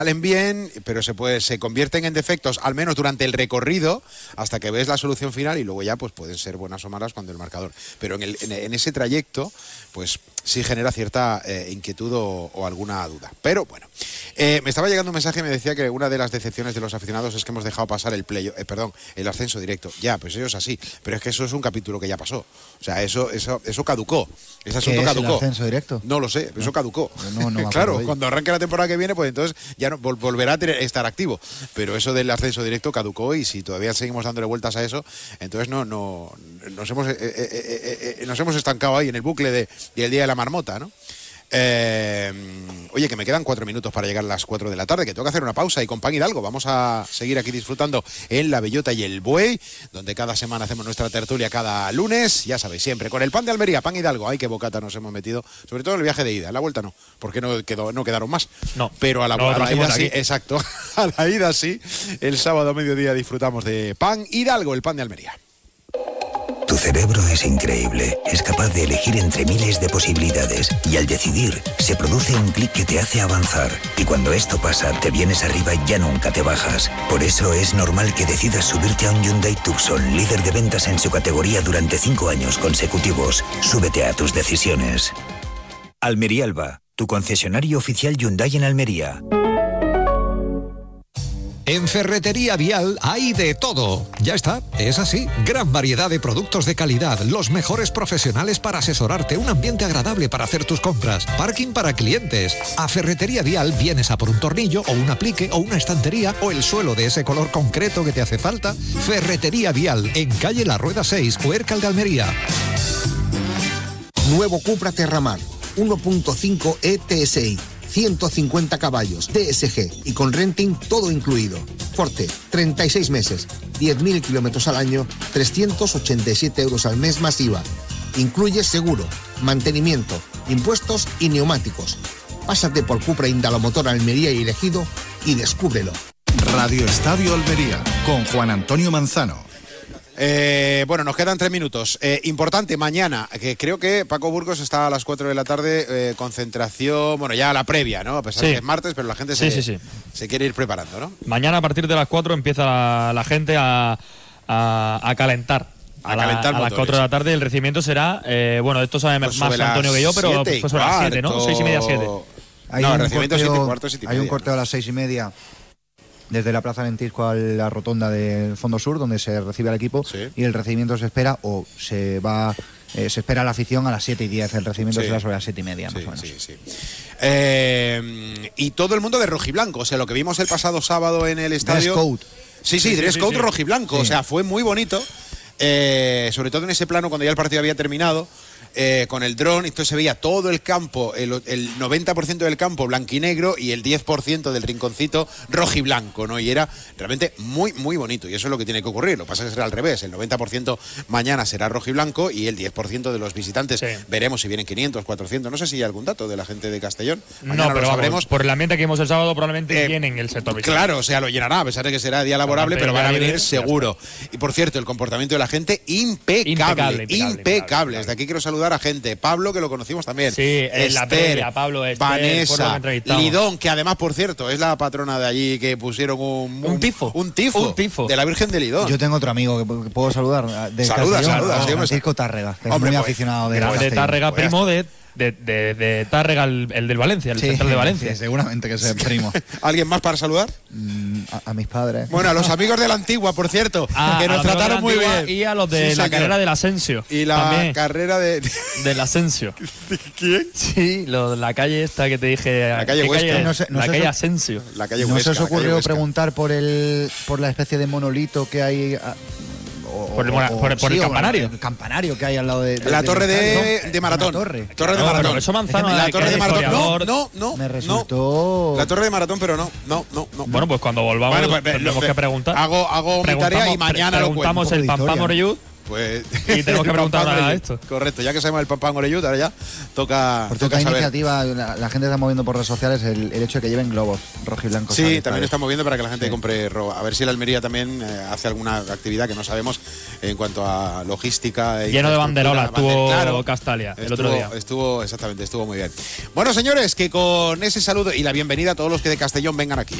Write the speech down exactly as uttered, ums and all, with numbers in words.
salen bien, pero se puede, se convierten en defectos, al menos durante el recorrido, hasta que ves la solución final y luego ya pues pueden ser buenas o malas cuando el marcador. Pero en, el, en, en ese trayecto, pues sí genera cierta eh, inquietud o, o alguna duda. Pero bueno, eh, me estaba llegando un mensaje y me decía que una de las decepciones de los aficionados es que hemos dejado pasar el play, eh, perdón, el ascenso directo. Ya, pues eso es así, pero es que eso es un capítulo que ya pasó. O sea, eso, eso, eso caducó. Ese asunto ¿Qué es caducó. el ascenso directo? No lo sé, eso no. caducó. No, no claro, cuando arranque la temporada que viene, pues entonces ya no, vol volverá a tener, estar activo. Pero eso del ascenso directo caducó y si todavía seguimos dándole vueltas a eso, entonces no, no nos hemos eh, eh, eh, eh, nos hemos estancado ahí en el bucle de, del día de la marmota, ¿no? Eh, oye, que me quedan cuatro minutos para llegar a las cuatro de la tarde, que tengo que hacer una pausa y con Pan Hidalgo vamos a seguir aquí disfrutando en La Bellota y el Buey, donde cada semana hacemos nuestra tertulia cada lunes, ya sabéis, siempre con el pan de Almería, Pan Hidalgo. Ay, qué bocata nos hemos metido, sobre todo en el viaje de ida, en la vuelta no, porque no, quedó, no quedaron más. No, pero a la, no, a la ida aquí. sí, exacto, a la ida sí, el sábado a mediodía disfrutamos de Pan Hidalgo, el pan de Almería. Tu cerebro es increíble, es capaz de elegir entre miles de posibilidades y al decidir se produce un clic que te hace avanzar y cuando esto pasa te vienes arriba y ya nunca te bajas. Por eso es normal que decidas subirte a un Hyundai Tucson, líder de ventas en su categoría durante cinco años consecutivos. Súbete a tus decisiones. Almería Alba, tu concesionario oficial Hyundai en Almería. En Ferretería Vial hay de todo. Ya está, es así. Gran variedad de productos de calidad, los mejores profesionales para asesorarte, un ambiente agradable para hacer tus compras, parking para clientes. A Ferretería Vial vienes a por un tornillo o un aplique o una estantería o el suelo de ese color concreto que te hace falta. Ferretería Vial, en calle La Rueda seis, Huércal de Almería. Nuevo Cupra Terramar, uno punto cinco E T S I. ciento cincuenta caballos, D S G y con renting todo incluido. Forte, treinta y seis meses, diez mil kilómetros al año, trescientos ochenta y siete euros al mes más I V A. Incluye seguro, mantenimiento, impuestos y neumáticos. Pásate por Cupra Indalomotor Almería y Ejido y descúbrelo. Radio Estadio Almería, con Juan Antonio Manzano. Eh, bueno, nos quedan tres minutos. Eh, importante, mañana, que creo que Paco Burgos está a las cuatro de la tarde, eh, concentración, bueno, ya la previa, ¿no? A pesar sí. de que es martes, pero la gente sí, se, sí, sí. se quiere ir preparando, ¿no? Mañana a partir de las cuatro empieza la, la gente a, a, a calentar. A, a, la, a las cuatro de la tarde el recibimiento será, eh, bueno, esto sabe pues más Antonio que yo, pero pues sobre las siete, ¿no? Seis y media, siete. Hay no, un el recibimiento corteo, siete y cuarto, siete y Hay media, un corteo ¿no? a las seis y media desde la Plaza Lentisco a la rotonda del Fondo Sur, donde se recibe al equipo, sí. Y el recibimiento se espera, o se va, eh, se espera la afición a las siete y diez, el recibimiento sí. será sobre las siete y media, sí, más o menos. Sí, sí. Eh, y todo el mundo de rojiblanco, o sea, lo que vimos el pasado sábado en el estadio. Dress code. Sí, sí, sí dress sí, code sí. rojiblanco, sí. O sea, fue muy bonito, eh, sobre todo en ese plano cuando ya el partido había terminado. Eh, con el dron, esto se veía todo el campo, el, el noventa por ciento del campo blanquinegro y el diez por ciento del rinconcito rojiblanco, ¿no? Y era realmente muy, muy bonito, y eso es lo que tiene que ocurrir. Lo que pasa es que será al revés, el noventa por ciento mañana será rojiblanco y el diez por ciento de los visitantes, sí. Veremos si vienen quinientos, cuatrocientos, no sé si hay algún dato de la gente de Castellón. Mañana no, pero lo sabremos. Vamos, por el ambiente que vimos el sábado probablemente eh, llenen el sector visitante. Claro, o sea, lo llenará, a pesar de que será día laborable, pero, pero van a venir seguro. Y por cierto, el comportamiento de la gente impecable, impecable, impecable. impecable. Desde aquí quiero saludar a gente, Pablo, que lo conocimos también. Sí, en la previa, Pablo, Esther, Vanessa, Lidón, que además, por cierto, es la patrona de allí, que pusieron un... Un, un tifo. Un tifo. Un tifo. De la Virgen de Lidón. Yo tengo otro amigo que puedo saludar. De saluda, saluda. Oh, Francisco Tárrega, que hombre, es muy pues, aficionado de de, de Tárrega, pues primo de... De, de, de Tárrega, el, el del Valencia, el sí, central de Valencia. Sí, seguramente que es el primo. ¿Alguien más para saludar? Mm, a, a mis padres. Bueno, a los amigos de la Antigua, por cierto, ah, que nos trataron muy bien. Y a los de sí, la señor. carrera del Asensio. Y la también. carrera de... del Asensio. ¿Quién? Sí, lo, la calle esta que te dije. La calle Huesca. Calle, no sé, no la sé calle eso, Asensio. La calle ¿No Huesca, se os ocurrió Huesca. preguntar por el por la especie de monolito que hay... A, O, por el, o, por, por sí, el campanario. El campanario que hay al lado de. de la de torre de, ¿no? de Maratón. Torre, torre de no, Maratón. Pero eso Manzano. La torre de Maratón. No, no, no. Me resultó. No. La torre de Maratón, pero no, no, no. no. Bueno, pues cuando volvamos, bueno, pues, tendremos que preguntar. Hago, hago mi tarea y mañana lo cuento. Preguntamos el Pampa Morellud. Pues, y tenemos que preguntar a esto. Correcto, ya que sabemos el Pampán Oreyud, ahora ya toca. Por toca iniciativa, la, la gente está moviendo por redes sociales el, el hecho de que lleven globos rojiblancos. Sí, también está moviendo para que la gente sí. compre ropa. A ver si la Almería también eh, hace alguna actividad que no sabemos en cuanto a logística. Lleno de banderolas, estuvo claro, Castalia el estuvo, otro día. Estuvo, exactamente, estuvo muy bien. Bueno, señores, que con ese saludo y la bienvenida a todos los que de Castellón vengan aquí.